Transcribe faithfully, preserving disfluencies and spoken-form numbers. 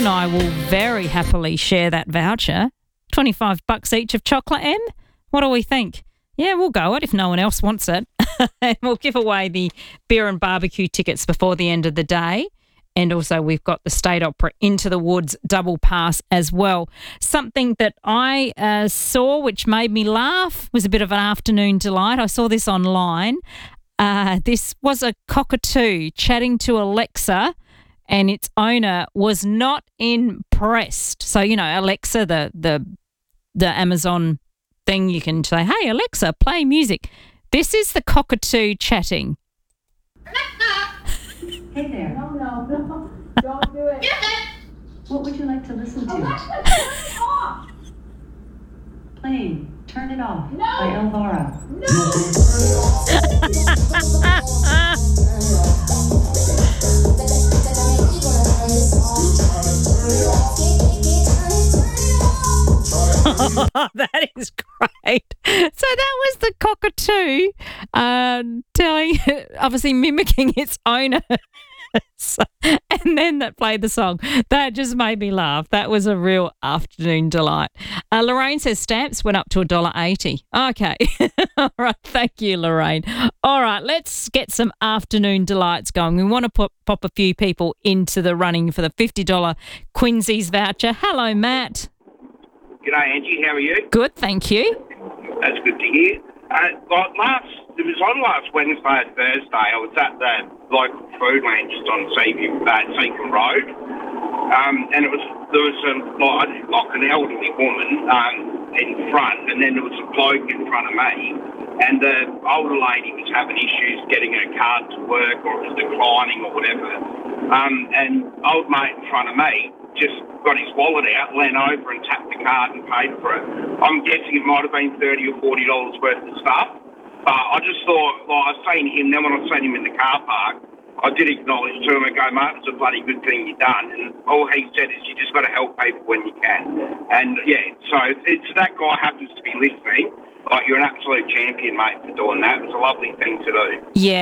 I will very happily share that voucher. twenty-five bucks each of chocolate, Em. What do we think? Yeah, we'll go it if no one else wants it. And we'll give away the beer and barbecue tickets before the end of the day. And also we've got the State Opera Into the Woods double pass as well. Something that I uh, saw which made me laugh was a bit of an afternoon delight. I saw this online. Uh, this was a cockatoo chatting to Alexa, and its owner was not impressed. So, you know, Alexa, the the the Amazon thing, you can say, hey, Alexa, play music. This is the cockatoo chatting. Hey there. No, no, no. Don't do it. What would you like to listen to? Turn it off. Playing Turn It Off No. by Elvira. That is great. So that was the cockatoo uh, telling, obviously mimicking its owner. So, and then that played the song. That just made me laugh. That was a real afternoon delight. Uh, Lorraine says stamps went up to one dollar eighty. Okay. All right. Thank you, Lorraine. All right. Let's get some afternoon delights going. We want to pop, pop a few people into the running for the fifty dollars Quincy's voucher. Hello, Matt. G'day, Angie. How are you? Good, thank you. That's good to hear. Uh, like last, it was on last Wednesday and Thursday. I was at the local food ranch just on Seaview, uh, Seacombe Road, um, and it was there was a, like, like an elderly woman um, in front, and then there was a bloke in front of me, and the older lady was having issues getting her card to work, or it was declining, or whatever. Um, and old mate in front of me just got his wallet out, leant over and tapped the card and paid for it. I'm guessing it might have been thirty or forty dollars worth of stuff. But I just thought, like, I seen him, then when I seen him in the car park, I did acknowledge to him and go, mate, it's a bloody good thing you done. And all he said is you just got to help people when you can. And, yeah, so if that guy happens to be listening, like, you're an absolute champion, mate, for doing that. It was a lovely thing to do. Yeah.